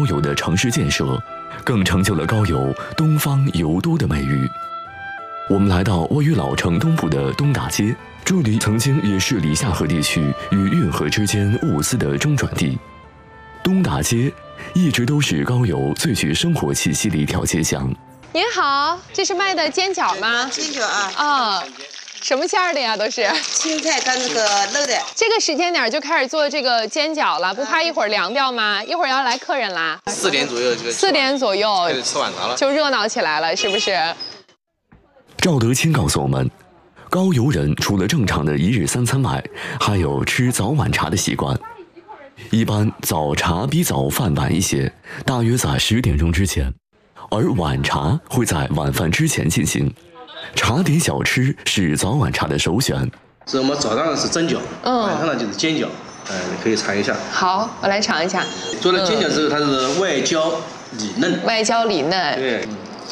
高邮的城市建设，更成就了高邮东方邮都的美誉。我们来到位于老城东部的东大街，这里曾经也是里夏河地区与运河之间物资的中转地。东大街一直都是高邮最具生活气息的一条街巷。 您好，这是卖的煎饺吗？ 煎饺啊。 啊，什么馅儿的呀？都是青菜跟那个肉的。 这个时间点就开始做这个煎饺了，不怕一会儿凉掉吗？一会儿要来客人啦。 4点左右 4点左右开始吃晚茶了， 就热闹起来了，是不是？ 赵德清告诉我们，高邮人除了正常的一日3餐外，还有吃早晚茶的习惯。一般早茶比早饭晚一些，大约在10点钟之前，而晚茶会在晚饭之前进行。茶点小吃是早晚茶的首选。 是我们早上是蒸饺，晚上呢就是煎饺，你可以尝一下。 好，我来尝一下。 做了煎饺之后，它是外焦里嫩。 外焦里嫩。 对。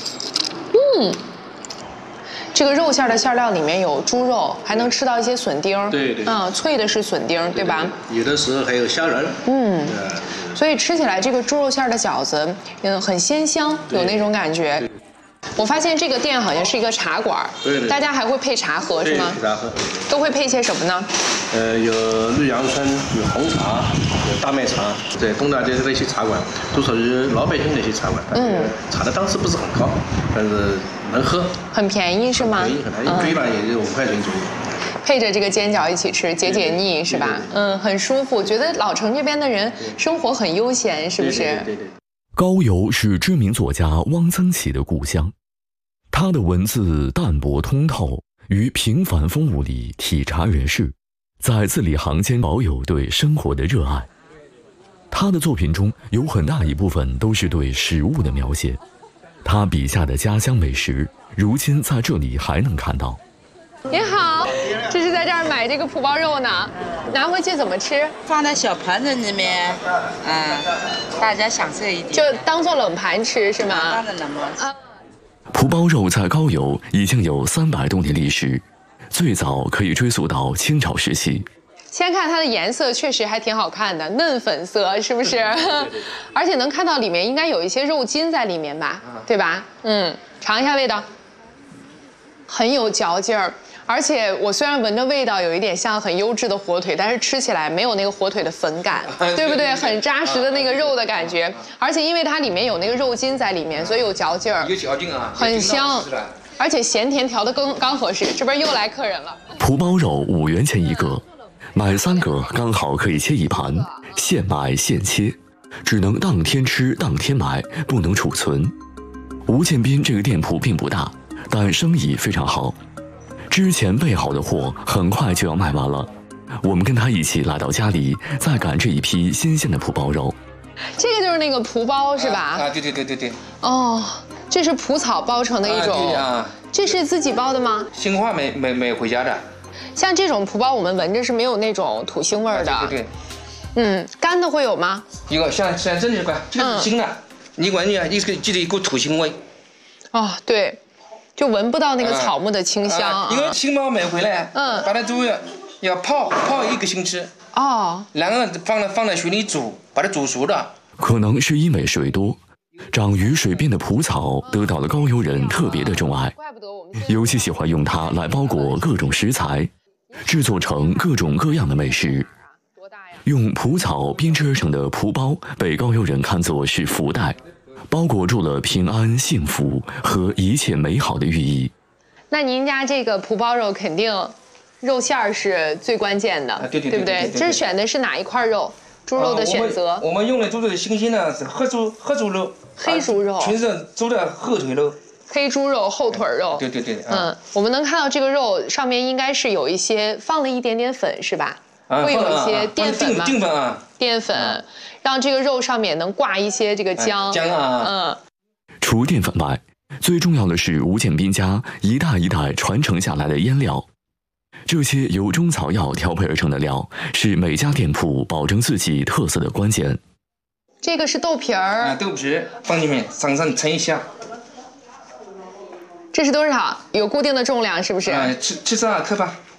这个肉馅的馅料里面有猪肉，还能吃到一些笋丁。 对对。 脆的是笋丁，对吧？ 有的时候还有虾仁。 所以吃起来这个猪肉馅的饺子，很鲜香，有那种感觉。我发现这个店好像是一个茶馆， 对， 大家还会配茶喝是吗？ 配茶喝。都会配些什么呢？ 有绿杨春，有红茶，有大麦茶。在东大街的一些茶馆，都属于老百姓的一些茶馆。茶的档次不是很高，但是能喝。很便宜是吗？便宜，一杯吧也就5块钱左右。 配着这个煎饺一起吃，解解腻是吧？很舒服。觉得老城这边的人生活很悠闲，是不是？ 对。 高邮是知名作家汪曾祺的故乡，他的文字淡泊通透，于平凡风物里体察人世，在字里行间保有对生活的热爱。他的作品中有很大一部分都是对食物的描写，他笔下的家乡美食，如今在这里还能看到。 您好，这是在这儿买这个脯包肉呢，拿回去怎么吃？ 放在小盘子里面，大家享受一点。 就当做冷盘吃是吗？ 当然冷盘。 脯包肉在高邮已经有300多年历史，最早可以追溯到清朝时期。 先看它的颜色，确实还挺好看的，嫩粉色，是不是？而且能看到里面应该有一些肉筋在里面吧，对吧？尝一下味道，很有嚼劲儿。而且我虽然闻着味道有一点像很优质的火腿，但是吃起来没有那个火腿的粉感，对不对？很扎实的那个肉的感觉。而且因为它里面有那个肉筋在里面，所以有嚼劲儿， 有嚼劲啊， 很香。而且咸甜调的刚合适。这边又来客人了。 脯包肉5元钱一个，买3个刚好可以切一盘，现买现切，只能当天吃当天买，不能储存。吴建斌这个店铺并不大，但生意非常好。之前备好的货很快就要卖完了，我们跟他一起来到家里，再赶这一批新鲜的脯包肉。 这个就是那个脯包是吧？ 对。 哦，这是蒲草包成的一种。 对啊。 这是自己包的吗？ 新华买回家的。 像这种脯包，我们闻着是没有那种土腥味儿的。 对。 干的会有吗？ 有，像这里干，这个是新的。你闻一下，记得一股土腥味。 哦，对。就闻不到那个草木的清香， 因为新包买回来，把它都要泡1个星期，然后放在水里煮，把它煮熟了。 可能是因为水多，长于水边的蒲草得到了高邮人特别的钟爱，尤其喜欢用它来包裹各种食材，制作成各种各样的美食。用蒲草编织而成的蒲包被高邮人看作是福袋，包裹住了平安、幸福和一切美好的寓意。 那您家这个脯包肉肯定肉馅儿是最关键的，对不对？这是选的是哪一块肉？猪肉的选择？ 我们用的猪肉的新鲜呢是黑猪肉， 黑猪肉， 全是猪的后腿肉。 黑猪肉、后腿肉。 对。 我们能看到这个肉上面应该是有一些放了一点点粉，是吧？会有一些淀粉吗？淀粉，让这个肉上面能挂一些这个姜。 除淀粉外，最重要的是吴建斌家一代一代传承下来的腌料。这些由中草药调配而成的料，是每家店铺保证自己特色的关键。 这个是豆皮儿。 豆皮放进面，上称一下。 这是多少？有固定的重量是不是？ 72克吧。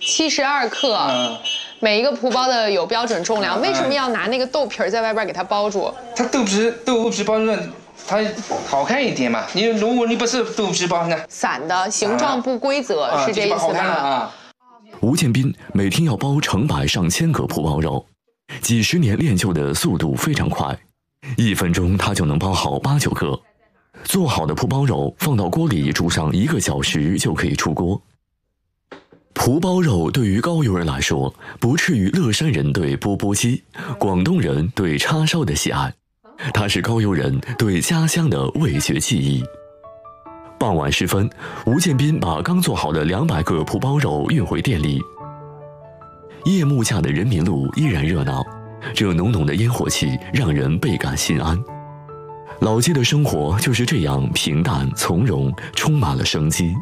72克。每一个蒲包的有标准重量，为什么要拿那个豆皮在外边给它包住？ 它豆腐皮包住，它好看一点嘛。如果你不是豆腐皮包呢， 散的形状不规则，是这意思吧？ 吴建斌每天要包成百上千个蒲包肉，几十年练就的速度非常快，1分钟他就能包好8、9个。做好的蒲包肉放到锅里煮上1个小时就可以出锅。蒲包肉对于高邮人来说，不次于乐山人对钵钵鸡、广东人对叉烧的喜爱，它是高邮人对家乡的味觉记忆。傍晚时分，吴建斌把刚做好的200个蒲包肉运回店里。夜幕下的人民路依然热闹，这浓浓的烟火气让人倍感心安。老街的生活就是这样平淡从容，充满了生机。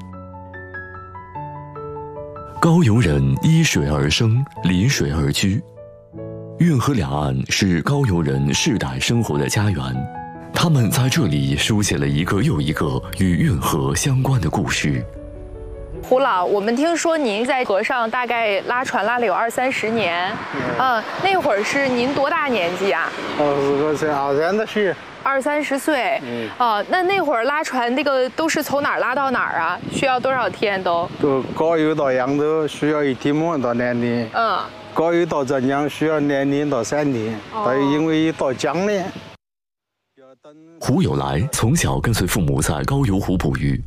高邮人依水而生，临水而居。运河两岸是高邮人世代生活的家园，他们在这里书写了一个又一个与运河相关的故事。 胡老，我们听说您在河上大概拉船拉了有20、30年，那会儿是您多大年纪啊 ？20多岁，20岁。 20、30岁，那会儿拉船那个都是从哪儿拉到哪儿啊？需要多少天都高邮到扬州需要1天半到2天，高邮到浙江需要2天到3天，因为到江呢。 胡有来从小跟随父母在高邮湖捕鱼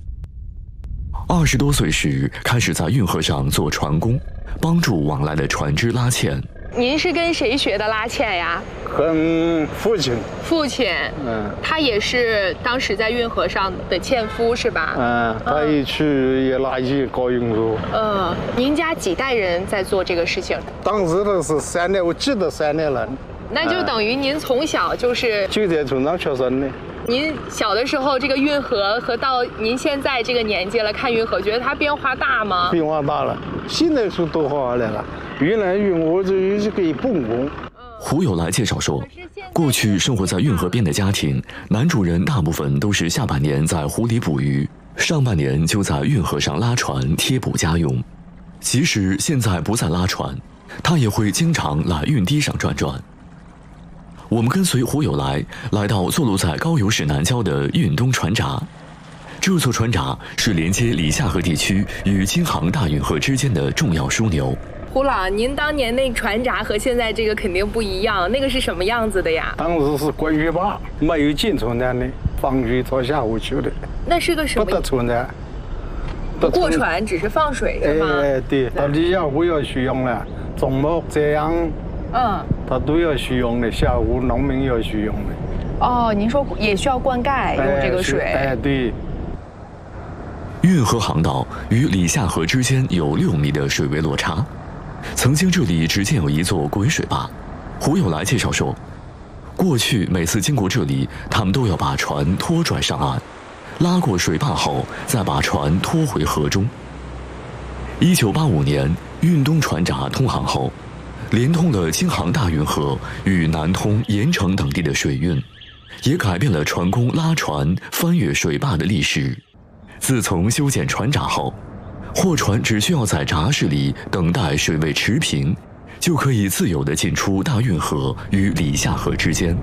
，20多岁时开始在运河上做船工，帮助往来的船只拉纤。 您是跟谁学的拉纤呀？ 跟父亲。 父亲，他也是当时在运河上的纤夫是吧？ 他一去也拉起高运河。 您家几代人在做这个事情？ 当时的是3代，我记得3代人。 那就等于您从小就是就在船上出生的。 您小的时候这个运河和到您现在这个年纪了看运河，觉得它变化大吗？ 变化大了，现在是都好下来了。原来运河就是可以蹦工。 胡有来介绍说，过去生活在运河边的家庭，男主人大部分都是下半年在湖里捕鱼，上半年就在运河上拉船贴补家用。即使现在不再拉船，他也会经常来运堤上转转。我们跟随胡有来到坐落在高邮市南郊的运东船闸。这座船闸是连接里夏河地区与京杭大运河之间的重要枢纽。 胡老，您当年那船闸和现在这个肯定不一样，那个是什么样子的呀？ 当时是关水坝，没有进船站的，放水到下湖去的。 那是个什么？ 不得船站。 不过船，只是放水是吗？ 对，到里夏湖要需用了，种木这样。它都要需用的，下湖农民要需用的。 您说也需要灌溉用这个水？ 对。 运河航道与里夏河之间有6米的水位落差，曾经这里只建有一座滚水坝。胡有来介绍说，过去每次经过这里，他们都要把船拖拽上岸，拉过水坝后再把船拖回河中。1985年，运东船闸通航后，连通了京杭大运河与南通、盐城等地的水运，也改变了船工拉船翻越水坝的历史。自从修建船闸后，货船只需要在闸室里等待水位持平，就可以自由地进出大运河与里夏河之间。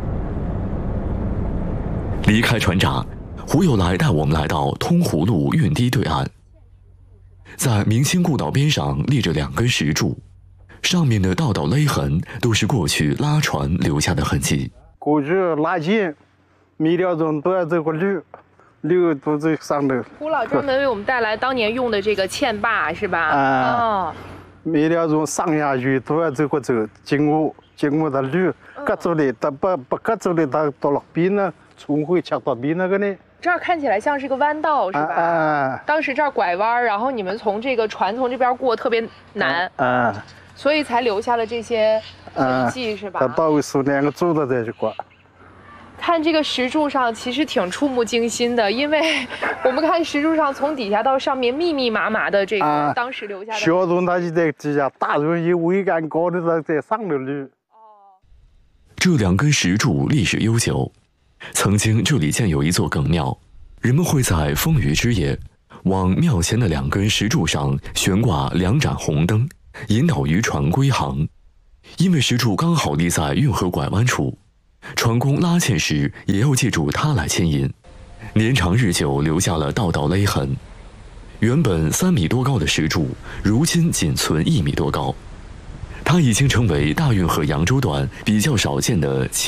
离开船闸，胡有来带我们来到通湖路运堤对岸，在明清故道边上立着2根石柱，上面的道道勒痕都是过去拉船留下的痕迹。 过去拉纤，每条钟都要走过6都在上头。 胡老专门为我们带来当年用的这个纤坝是吧？ 每条钟上下去都要走过经过的路，隔走的，不隔走的，到了边呢，船会切到边那个呢。 这儿看起来像是个弯道是吧？当时这儿拐弯，然后你们从这个船从这边过特别难，所以才留下了这些痕迹是吧？ 它到位是2个柱子在这过。 看这个石柱上其实挺触目惊心的，因为我们看石柱上从底下到上面密密麻麻的这个当时留下的。 小船它就在底下，大船有桅杆高的在上头溜。 这2根石柱历史悠久，曾经这里建有一座耿庙，人们会在风雨之夜往庙前的2根石柱上悬挂2盏红灯，引导渔船归航。因为石柱刚好立在运河拐弯处，船工拉纤时也要借助它来牵引，年长日久留下了道道勒痕。原本3米多高的石柱，如今仅存1米多高。它已经成为大运河扬州段比较少见的